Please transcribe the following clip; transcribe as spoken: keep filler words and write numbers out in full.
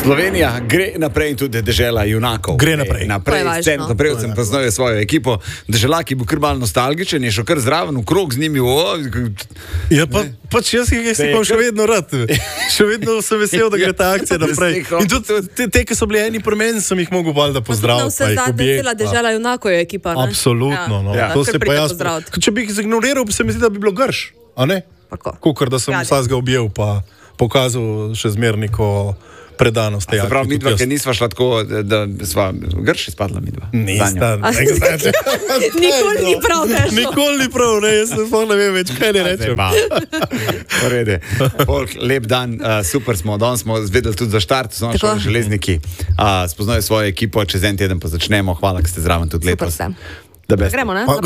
Slovenija gre naprej in tudi dežela junakov. Gre naprej. Naprej, scen, naprej sem poznal svojo ekipo. Deželaki bo kar malo nostalgičen, je šel kar zraven v krog z njimi. O, ja, pa, pač jaz jih si pa še vedno rad. Še vedno sem vesel, da gre ta akcija naprej. In tudi te, te ki so bili eni pri meni, sem jih mogel valjda pozdraviti. Vse zadnje, cela dežela junakov je ekipa. Ne? Absolutno. No. Ja. To Ja. se pa jaz, če bi jih zignoriral, bi se mi zdi, da bi bilo grš. A ne? Kukor, da sem vsega objel, pa pokazal še zmer neko predanost. Se pravi, midva, ki nisva šla tako, da sva grši spadla midva. Nista. Nikoli ni prav teško. Nikoli ni prav, ne, jaz sploh ne vem več, kaj ne rečem. Porede. Lep dan, uh, super smo, danes smo zvedeli tudi za štart, so naši železniki. Uh, spoznajo svojo ekipo, čez en teden pa začnemo. Hvala, ki ste zraven tudi letos. Super ste. Gremo, ne?